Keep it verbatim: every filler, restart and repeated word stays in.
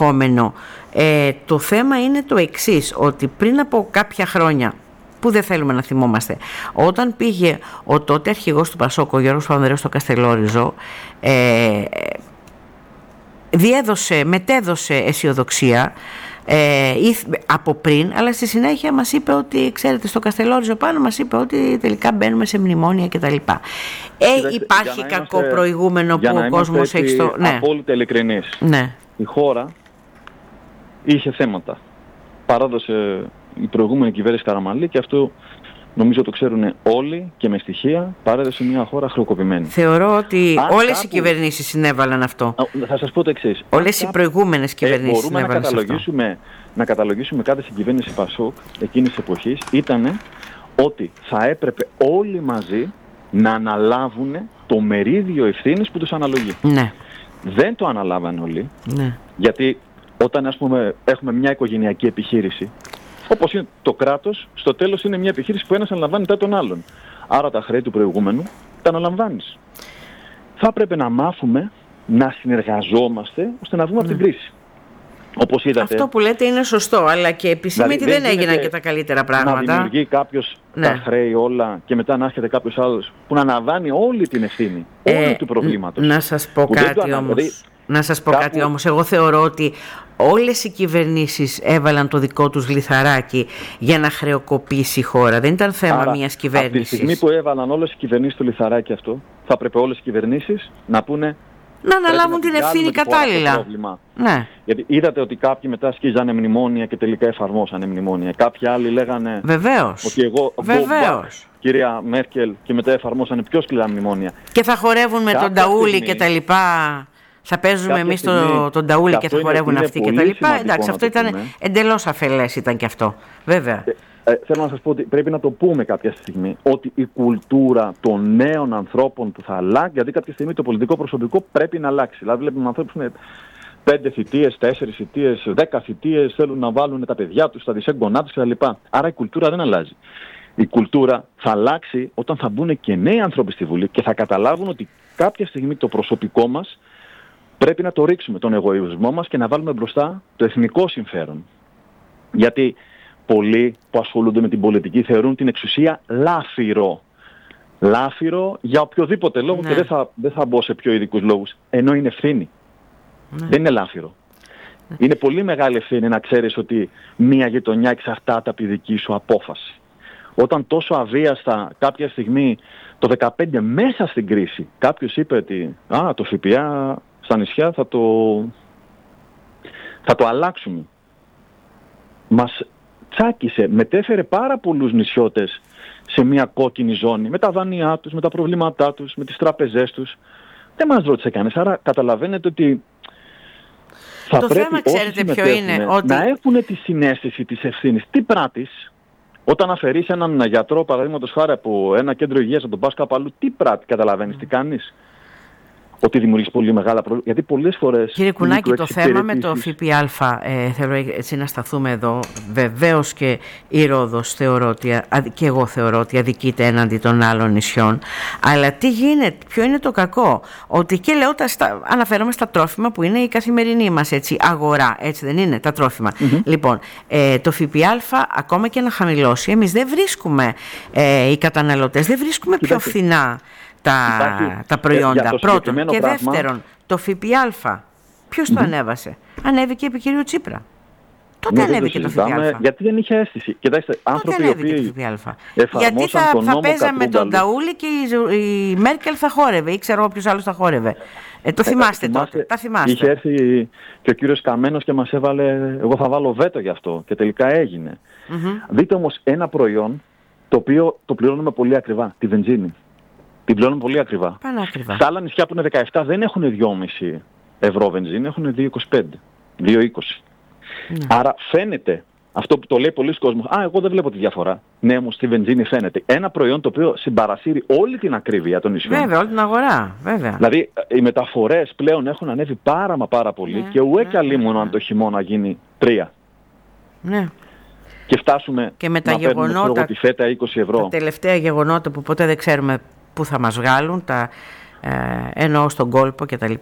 περιεχόμενο. Ε, το θέμα είναι το εξής, ότι πριν από κάποια χρόνια, που δεν θέλουμε να θυμόμαστε, όταν πήγε ο τότε αρχηγός του Πασόκ, ο Γιώργος Παπανδρέου, στο Καστελόριζο, ε, διέδωσε, μετέδωσε αισιοδοξία ε, από πριν, αλλά στη συνέχεια μας είπε ότι, ξέρετε, στο Καστελόριζο πάνω μας είπε ότι τελικά μπαίνουμε σε μνημόνια κτλ. Ε, υπάρχει κακό είμαστε, προηγούμενο που ο κόσμος έχει στο... Ναι. Απόλυτα ειλικρινής. Ναι. Η χώρα είχε θέματα. Παράδοσε η προηγούμενη κυβέρνηση Καραμανλή και αυτό νομίζω το ξέρουν όλοι και με στοιχεία, παρέδωσε μια χώρα χρεοκοπημένη. Θεωρώ ότι Αν όλες κάπου... οι κυβερνήσεις συνέβαλαν αυτό. Θα σας πω το εξής. Όλες οι προηγούμενες κυβερνήσεις ε, μπορούμε συνέβαλαν να καταλογίσουμε, αυτό. να καταλογίσουμε κάθε συγκυβέρνηση Πασόκ εκείνης της εποχής ήταν ότι θα έπρεπε όλοι μαζί να αναλάβουν το μερίδιο ευθύνης που τους αναλογεί. Ναι. Δεν το αναλάβαν όλοι, ναι. γιατί όταν ας πούμε έχουμε μια οικογενειακή επιχείρηση, όπως είναι το κράτος, στο τέλος είναι μια επιχείρηση που ένας αναλαμβάνει μετά τον άλλον. Άρα τα χρέη του προηγούμενου τα αναλαμβάνεις. Θα έπρεπε να μάθουμε να συνεργαζόμαστε ώστε να βγούμε mm. από την κρίση. Όπως είδατε. Αυτό που λέτε είναι σωστό, αλλά και επισήμεται δηλαδή, δεν, δεν έγιναν και τα καλύτερα πράγματα. Να δημιουργεί κάποιος ναι. τα χρέη όλα και μετά να έρχεται κάποιος άλλος που να αναλαμβάνει όλη την ευθύνη, ε, όλη του προβλήματος. Να σας πω κάτι όμως. Δηλαδή, Να σας πω κάπου... κάτι όμως, εγώ θεωρώ ότι όλες οι κυβερνήσεις έβαλαν το δικό τους λιθαράκι για να χρεοκοπήσει η χώρα. Δεν ήταν θέμα Άρα, μιας κυβέρνησης. Από τη στιγμή που έβαλαν όλες οι κυβερνήσεις το λιθαράκι αυτό, θα πρέπει όλες οι κυβερνήσεις να πούνε να αναλάβουν την ευθύνη κατάλληλα. Ναι. Γιατί είδατε ότι κάποιοι μετά σκίζανε μνημόνια και τελικά εφαρμόσανε μνημόνια. Κάποιοι άλλοι λέγανε Βεβαίως. ότι εγώ Βεβαίως. κυρία Μέρκελ και μετά εφαρμόσανε πιο σκληρά μνημόνια. Και θα χορεύουν με τον Ταούλη και τα λοιπά. Θα παίζουμε εμείς τον το Ταούλη και θα χορεύουν αυτοί και τα λοιπά. Εντάξει, αυτό ήταν εντελώς αφελές ήταν και αυτό. Βέβαια. Ε, ε, θέλω να σας πω ότι πρέπει να το πούμε κάποια στιγμή ότι η κουλτούρα των νέων ανθρώπων που θα αλλάξει, γιατί κάποια στιγμή το πολιτικό προσωπικό πρέπει να αλλάξει. Δηλαδή βλέπουμε ανθρώπους με πέντε θητείες, τέσσερις θητείες, δέκα θητείες, θέλουν να βάλουν τα παιδιά τους, τα δισέγγονά τους κτλ. Άρα η κουλτούρα δεν αλλάζει. Η κουλτούρα θα αλλάξει όταν θα μπουν και νέοι άνθρωποι στη Βουλή και θα καταλάβουν ότι κάποια στιγμή το προσωπικό μας πρέπει να το ρίξουμε τον εγωισμό μας και να βάλουμε μπροστά το εθνικό συμφέρον. Γιατί πολλοί που ασχολούνται με την πολιτική θεωρούν την εξουσία λάφυρο. Λάφυρο για οποιοδήποτε λόγο ναι. και δεν θα, δεν θα μπω σε πιο ειδικούς λόγους. Ενώ είναι ευθύνη. Ναι. Δεν είναι λάφυρο. Ναι. Είναι πολύ μεγάλη ευθύνη να ξέρεις ότι μία γειτονιά εξαρτάται από τη δική σου απόφαση. Όταν τόσο αβίαστα κάποια στιγμή το δεκαπέντε μέσα στην κρίση κάποιος είπε ότι α, το ΦΠΑ στα νησιά θα το, θα το αλλάξουμε. Μας τσάκισε, μετέφερε πάρα πολλούς νησιώτες σε μια κόκκινη ζώνη με τα δάνειά τους, με τα προβλήματά τους, με τις τράπεζές τους. Δεν μας ρώτησε κανείς, άρα καταλαβαίνετε ότι θα το πρέπει θέμα, ξέρετε ποιο είναι, ότι... να έχουν τη συναίσθηση της ευθύνης. Τι πράττεις όταν αφαιρείς έναν γιατρό, παραδείγματος χάρη από ένα κέντρο υγείας, να τον πας κάπου αλλού, τι πράττει, καταλαβαίνεις, mm. τι κάνεις. Ότι δημιουργείς πολύ μεγάλα προβλήματα. Γιατί πολλές φορές... Κύριε Κουνάκη, το θέμα με το ΦΠΑ, ε, θέλω έτσι να σταθούμε εδώ. Βεβαίως και η Ρόδος θεωρώ ότι, και εγώ θεωρώ ότι αδικείται έναντι των άλλων νησιών. Αλλά τι γίνεται, ποιο είναι το κακό? Ότι και λέω, τα, στα, αναφέρομαι στα τρόφιμα που είναι η καθημερινή μας έτσι, αγορά, έτσι δεν είναι, τα τρόφιμα. Mm-hmm. Λοιπόν, ε, το ΦΠΑ ακόμα και να χαμηλώσει, εμείς δεν βρίσκουμε, ε, οι καταναλωτές δεν βρίσκουμε πιο φθηνά Τα, τα προϊόντα, το πρώτον. Και πράγμα, δεύτερον, το ΦΠΑ. Ποιος mm-hmm. το ανέβασε? Ανέβηκε επί κυρίου Τσίπρα. Τότε ναι, ανέβηκε το, το ΦΠΑ. Γιατί δεν είχε αίσθηση. Κοιτάξτε, άνθρωποι οι οποίοι γιατί θα, θα παίζαμε τον Ταούλη και η, η Μέρκελ θα χόρευε ή ξέρω όποιος άλλος θα χόρευε. Ε, το θυμάστε ε, τότε. Θυμάστε, τα θυμάστε. Είχε έρθει και ο κύριος Καμένος και μας έβαλε, εγώ θα βάλω βέτο γι' αυτό. Και τελικά έγινε. Mm-hmm. Δείτε όμως ένα προϊόν το οποίο το πληρώνουμε πολύ ακριβά. Τη βενζίνη. Την πληρώνουν πολύ ακριβά. Πανάκριβα. Στα άλλα νησιά που είναι δεκαεπτά δεν έχουν δυόμισι ευρώ βενζίνη, έχουν δύο είκοσι πέντε, δύο είκοσι. Ναι. Άρα φαίνεται, αυτό που το λέει πολλοί κόσμος, α, εγώ δεν βλέπω τη διαφορά. Ναι, όμως στη βενζίνη φαίνεται. Ένα προϊόν το οποίο συμπαρασύρει όλη την ακρίβεια των νησιών. Βέβαια, όλη την αγορά, βέβαια. Δηλαδή, οι μεταφορές πλέον έχουν ανέβει πάρα μα πάρα πολύ ναι, και ουέ ναι, κι αλλήμον ναι, αν το χειμώνα γίνει τρία. Ναι. Και φτάσουμε και με τα να γεγονότα, παίρνουμε τη φέτα είκοσι ευρώ. Τα τελευταία γεγονότα που ποτέ δεν ξέρουμε πού θα μας βγάλουν, τα, ε, εννοώ στον κόλπο κτλ.